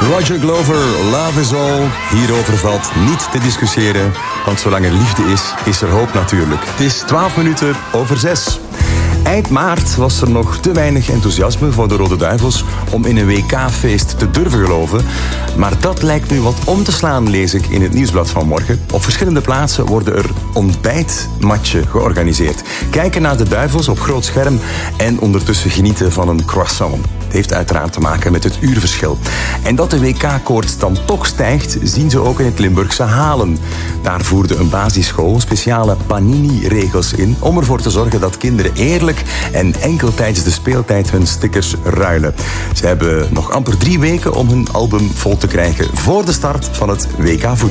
Roger Glover, Love is All. Hierover valt niet te discussiëren, want zolang er liefde is, is er hoop natuurlijk. Het is 6:12. Eind maart was er nog te weinig enthousiasme voor de Rode Duivels om in een WK-feest te durven geloven. Maar dat lijkt nu wat om te slaan, lees ik in het nieuwsblad van morgen. Op verschillende plaatsen worden er ontbijtmatchen georganiseerd. Kijken naar de Duivels op groot scherm en ondertussen genieten van een croissant. Het heeft uiteraard te maken met het uurverschil. En dat de WK-koorts dan toch stijgt, zien ze ook in het Limburgse Halen. Daar voerde een basisschool speciale panini-regels in om ervoor te zorgen dat kinderen eerlijk en enkel tijdens de speeltijd hun stickers ruilen. Ze hebben nog amper 3 weken om hun album vol te krijgen voor de start van het WK voetbal.